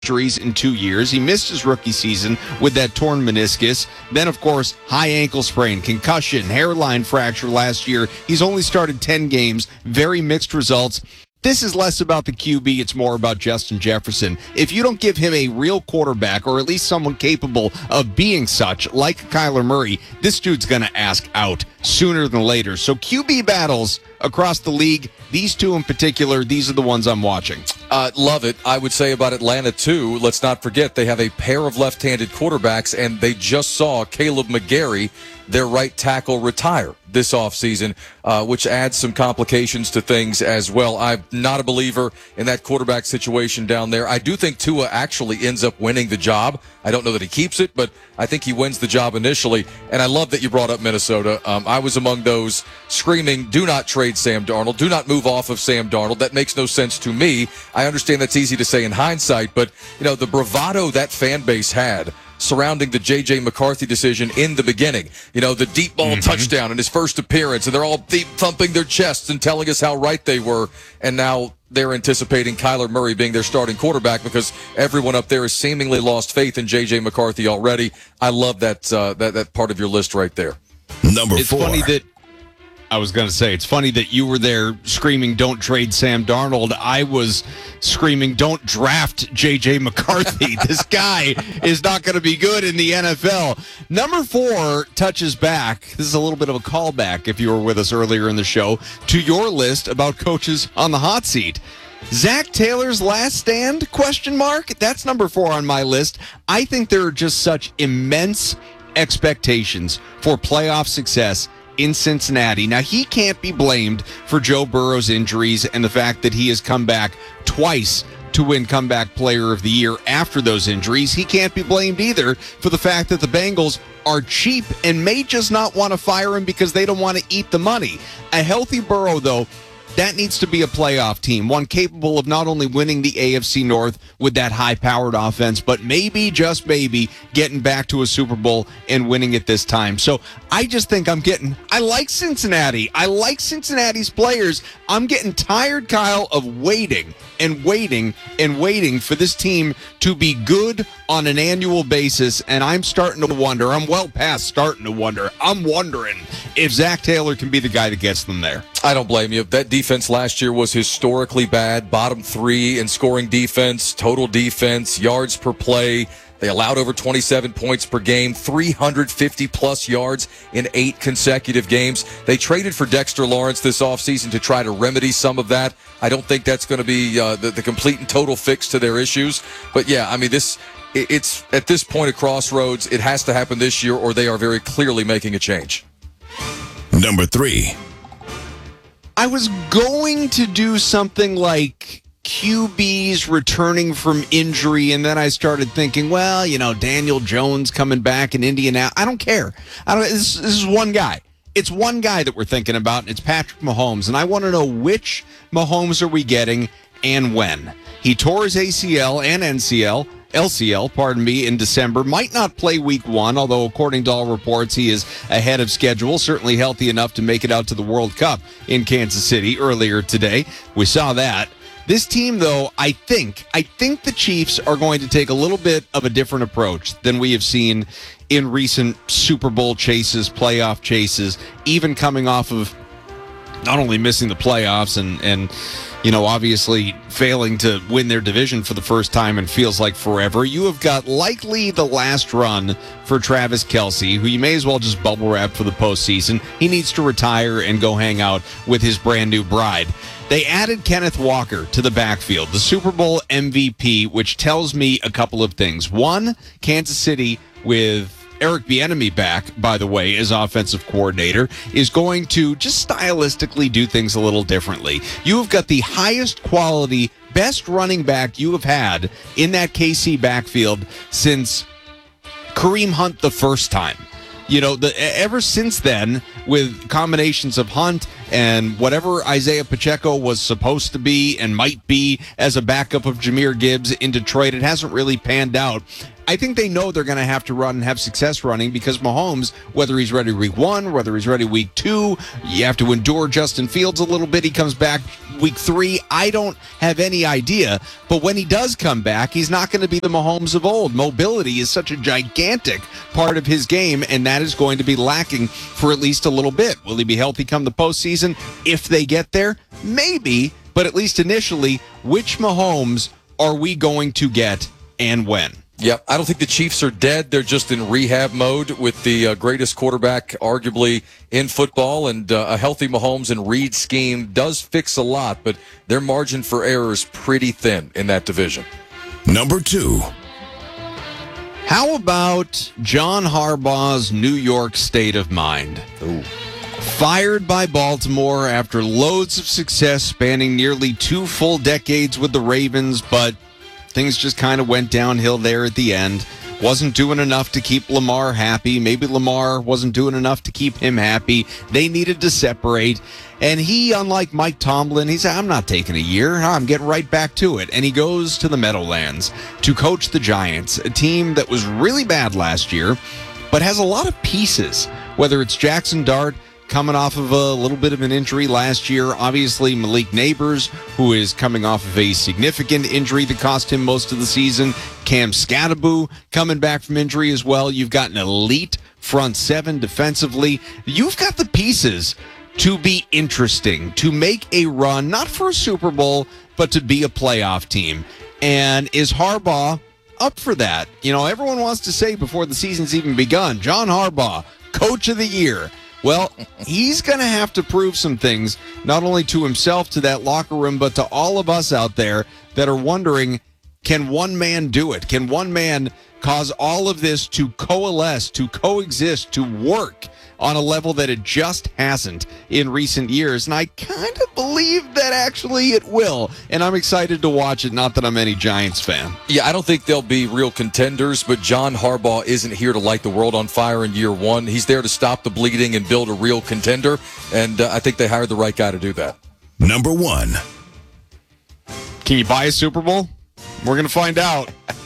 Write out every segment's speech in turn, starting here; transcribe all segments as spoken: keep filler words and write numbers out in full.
injuries in two years. He missed his rookie season with that torn meniscus. Then, of course, high ankle sprain, concussion, hairline fracture last year. He's only started ten games. Very mixed results. This is less about the Q B. It's more about Justin Jefferson. If you don't give him a real quarterback, or at least someone capable of being such, like Kyler Murray, this dude's going to ask out sooner than later. So Q B battles across the league, these two in particular, these are the ones I'm watching. Uh, love it. I would say about Atlanta, too. Let's not forget they have a pair of left-handed quarterbacks, and they just saw Caleb McGarry, their right tackle, retire this offseason, uh, which adds some complications to things as well. I'm not a believer in that quarterback situation down there. I do think Tua actually ends up winning the job. I don't know that he keeps it, but I think he wins the job initially. And I love that you brought up Minnesota. Um, I was among those screaming, do not trade Sam Darnold. Do not move off of Sam Darnold. That makes no sense to me. I understand that's easy to say in hindsight, but you know the bravado that fan base had surrounding the J J McCarthy decision in the beginning. You know, the deep ball mm-hmm. touchdown in his first appearance, and they're all deep thumping their chests and telling us how right they were. And now they're anticipating Kyler Murray being their starting quarterback because everyone up there has seemingly lost faith in J J McCarthy already. I love that uh, that that part of your list right there. Number it's four. It's funny that I was going to say, it's funny that you were there screaming, don't trade Sam Darnold. I was screaming, don't draft J J McCarthy. This guy is not going to be good in the N F L. Number four touches back. This is a little bit of a callback, if you were with us earlier in the show, to your list about coaches on the hot seat. Zach Taylor's last stand, question mark? That's number four on my list. I think there are just such immense expectations for playoff success in Cincinnati. Now, he can't be blamed for Joe Burrow's injuries and the fact that he has come back twice to win Comeback Player of the Year after those injuries. He can't be blamed either for the fact that the Bengals are cheap and may just not want to fire him because they don't want to eat the money. A healthy Burrow, though, that needs to be a playoff team, one capable of not only winning the A F C North with that high-powered offense, but maybe, just maybe, getting back to a Super Bowl and winning it this time. So I just think I'm getting, I like Cincinnati. I like Cincinnati's players. I'm getting tired, Kyle, of waiting and waiting and waiting for this team to be good on an annual basis, and I'm starting to wonder, I'm well past starting to wonder, I'm wondering if Zach Taylor can be the guy that gets them there. I don't blame you. That defense last year was historically bad, bottom three in scoring defense, total defense, yards per play. They allowed over twenty-seven points per game, three hundred fifty plus yards in eight consecutive games. They traded for Dexter Lawrence this offseason to try to remedy some of that. I don't think that's going to be uh, the, the complete and total fix to their issues. But yeah, I mean, this it, it's at this point at crossroads. It has to happen this year, or they are very clearly making a change. Number three. I was going to do something like Q Bs returning from injury, and then I started thinking, well, you know, Daniel Jones coming back in Indianapolis. I don't care. I don't. This, this is one guy. It's one guy that we're thinking about, and it's Patrick Mahomes. And I want to know which Mahomes are we getting and when. He tore his A C L and N C L. L C L, pardon me, in December. Might not play week one, although according to all reports, he is ahead of schedule, certainly healthy enough to make it out to the World Cup in Kansas City earlier today. We saw that. This team, though, I think, I think the Chiefs are going to take a little bit of a different approach than we have seen in recent Super Bowl chases, playoff chases, even coming off of not only missing the playoffs and, and you know, obviously failing to win their division for the first time and feels like forever. You have got likely the last run for Travis Kelce, who you may as well just bubble wrap for the postseason. He needs to retire and go hang out with his brand new bride. They added Kenneth Walker to the backfield, the Super Bowl M V P, which tells me a couple of things. One, Kansas City with Eric Bieniemy back, by the way, as offensive coordinator, is going to just stylistically do things a little differently. You have got the highest quality, best running back you have had in that K C backfield since Kareem Hunt the first time. You know, the, ever since then, with combinations of Hunt and whatever Isaiah Pacheco was supposed to be and might be as a backup of Jahmyr Gibbs in Detroit, it hasn't really panned out. I think they know they're going to have to run and have success running because Mahomes, whether he's ready week one, whether he's ready week two, you have to endure Justin Fields a little bit. He comes back week three. I don't have any idea. But when he does come back, he's not going to be the Mahomes of old. Mobility is such a gigantic part of his game, and that is going to be lacking for at least a little bit. Will he be healthy come the postseason? If they get there, maybe. But at least initially, which Mahomes are we going to get and when? Yep, I don't think the Chiefs are dead. They're just in rehab mode with the uh, greatest quarterback, arguably, in football. And uh, a healthy Mahomes and Reid scheme does fix a lot, but their margin for error is pretty thin in that division. Number two. How about John Harbaugh's New York state of mind? Ooh. Fired by Baltimore after loads of success spanning nearly two full decades with the Ravens, but things just kind of went downhill there at the end. Wasn't doing enough to keep Lamar happy. Maybe Lamar wasn't doing enough to keep him happy. They needed to separate. And he, unlike Mike Tomlin, he said, I'm not taking a year. I'm getting right back to it. And he goes to the Meadowlands to coach the Giants, a team that was really bad last year, but has a lot of pieces, whether it's Jackson Dart, coming off of a little bit of an injury last year. Obviously, Malik Neighbors, who is coming off of a significant injury that cost him most of the season. Cam Skattebo coming back from injury as well. You've got an elite front seven defensively. You've got the pieces to be interesting, to make a run, not for a Super Bowl, but to be a playoff team. And is Harbaugh up for that? You know, everyone wants to say before the season's even begun, John Harbaugh, Coach of the Year. Well, he's going to have to prove some things, not only to himself, to that locker room, but to all of us out there that are wondering, can one man do it? Can one man cause all of this to coalesce, to coexist, to work on a level that it just hasn't in recent years? And I kind of believe that actually it will. And I'm excited to watch it, not that I'm any Giants fan. Yeah, I don't think they'll be real contenders, but John Harbaugh isn't here to light the world on fire in year one. He's there to stop the bleeding and build a real contender, and uh, I think they hired the right guy to do that. Number one. Can you buy a Super Bowl? We're going to find out.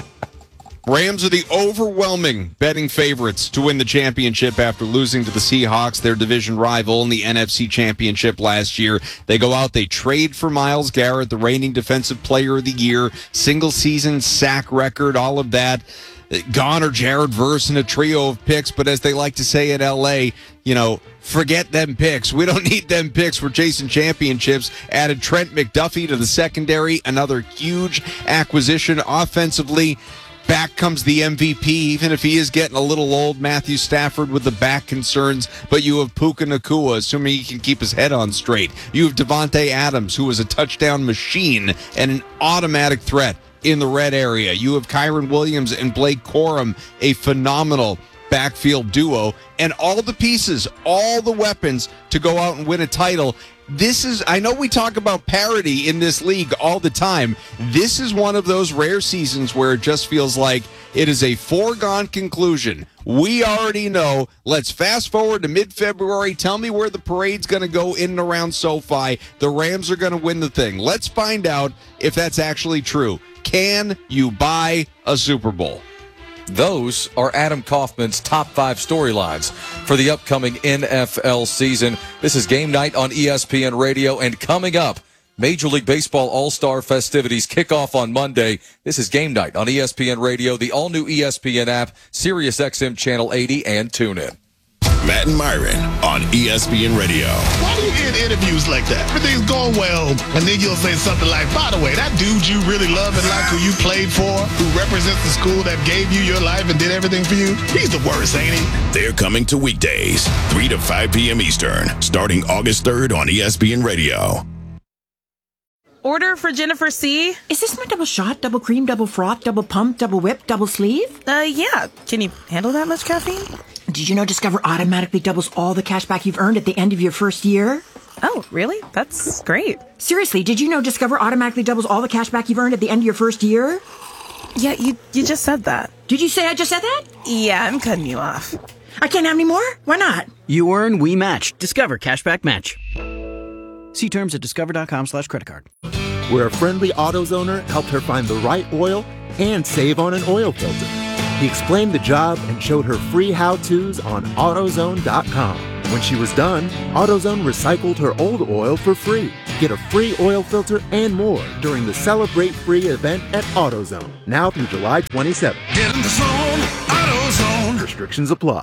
Rams are the overwhelming betting favorites to win the championship after losing to the Seahawks, their division rival in the N F C Championship last year. They go out, they trade for Myles Garrett, the reigning Defensive Player of the Year, single-season sack record, all of that. Gone are Jared Verse and a trio of picks, but as they like to say in L A, you know, forget them picks. We don't need them picks. We're chasing championships. Added Trent McDuffie to the secondary, another huge acquisition offensively. Back comes the M V P, even if he is getting a little old, Matthew Stafford with the back concerns. But you have Puka Nacua, assuming he can keep his head on straight. You have Devontae Adams, who is a touchdown machine and an automatic threat in the red area. You have Kyron Williams and Blake Corum, a phenomenal backfield duo, and all the pieces, all the weapons to go out and win a title. This is, I know we talk about parity in this league all the time. This is one of those rare seasons where it just feels like it is a foregone conclusion. We already know. Let's fast forward to mid-February. Tell me where the parade's going to go in and around SoFi. The Rams are going to win the thing. Let's find out if that's actually true. Can you buy a Super Bowl? Those are Adam Kaufman's top five storylines for the upcoming N F L season. This is Game Night on E S P N Radio, and coming up, Major League Baseball All-Star festivities kick off on Monday. This is Game Night on E S P N Radio, the all-new E S P N app, Sirius X M Channel eighty, and TuneIn. Matt and Myron on E S P N Radio. Why do you end interviews like that? Everything's going well, and then you'll say something like, by the way, that dude you really love and like, who you played for, who represents the school that gave you your life and did everything for you, he's the worst, ain't he? They're coming to weekdays, three to five p.m. Eastern, starting August third on E S P N Radio. Order for Jennifer C. Is this my double shot, double cream, double froth, double pump, double whip, double sleeve? Uh, yeah. Can you handle that much caffeine? Did you know Discover automatically doubles all the cash back you've earned at the end of your first year? Oh, really? That's great. Seriously, did you know Discover automatically doubles all the cash back you've earned at the end of your first year? Yeah, you you just said that. Did you say I just said that? Yeah, I'm cutting you off. I can't have any more? Why not? You earn, we match. Discover Cashback Match. See terms at discover.com slash credit card. Where a friendly AutoZoner helped her find the right oil and save on an oil filter. He explained the job and showed her free how-tos on AutoZone dot com. When she was done, AutoZone recycled her old oil for free. Get a free oil filter and more during the Celebrate Free event at AutoZone, now through July twenty-seventh. Get in the zone, AutoZone. Restrictions apply.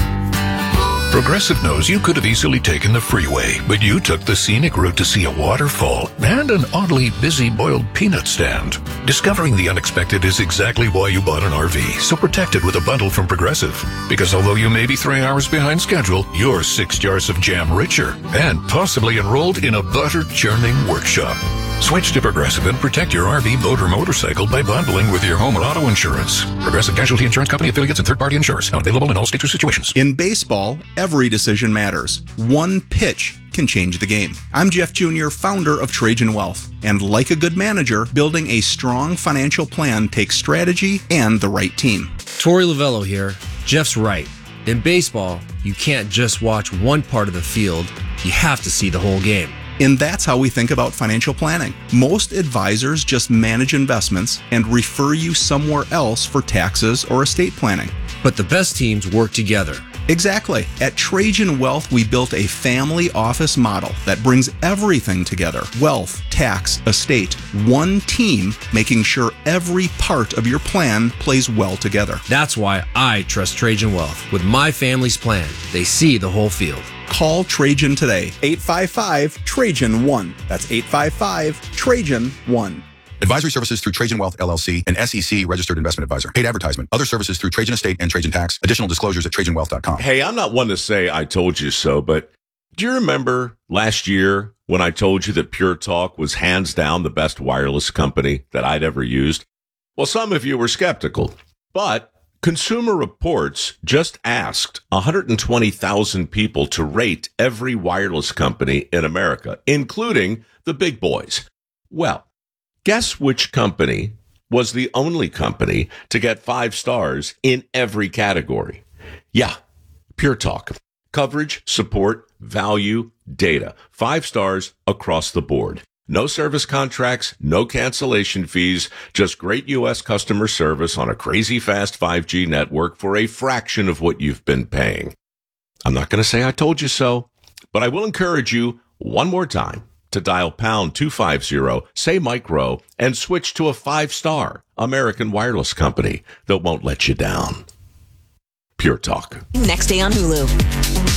Progressive knows you could have easily taken the freeway, but you took the scenic route to see a waterfall and an oddly busy boiled peanut stand. Discovering the unexpected is exactly why you bought an R V, so protect it with a bundle from Progressive. Because although you may be three hours behind schedule, you're six jars of jam richer and possibly enrolled in a butter churning workshop. Switch to Progressive and protect your R V, boat, or motorcycle by bundling with your home or auto insurance. Progressive Casualty Insurance Company affiliates and third-party insurers. Not available in all states or situations. In baseball, every decision matters. One pitch can change the game. I'm Jeff Junior, founder of Trajan Wealth. And like a good manager, building a strong financial plan takes strategy and the right team. Torey Lavello here. Jeff's right. In baseball, you can't just watch one part of the field. You have to see the whole game. And that's how we think about financial planning. Most advisors just manage investments and refer you somewhere else for taxes or estate planning. But the best teams work together. Exactly. At Trajan Wealth, we built a family office model that brings everything together. Wealth, tax, estate, one team, making sure every part of your plan plays well together. That's why I trust Trajan Wealth. With my family's plan, they see the whole field. Call Trajan today. eight five five, Trajan one. That's eight five five, Trajan one. Advisory services through Trajan Wealth, L L C, an S E C registered investment advisor. Paid advertisement. Other services through Trajan Estate and Trajan Tax. Additional disclosures at Trajan Wealth dot com. Hey, I'm not one to say I told you so, but do you remember last year when I told you that Pure Talk was hands down the best wireless company that I'd ever used? Well, some of you were skeptical, but Consumer Reports just asked one hundred twenty thousand people to rate every wireless company in America, including the big boys. Well, guess which company was the only company to get five stars in every category? Yeah, Pure Talk. Coverage, support, value, data. Five stars across the board. No service contracts, no cancellation fees, just great U S customer service on a crazy fast five G network for a fraction of what you've been paying. I'm not going to say I told you so, but I will encourage you one more time to dial pound two fifty, say micro, and switch to a five-star American wireless company that won't let you down. Pure Talk. Next day on Hulu.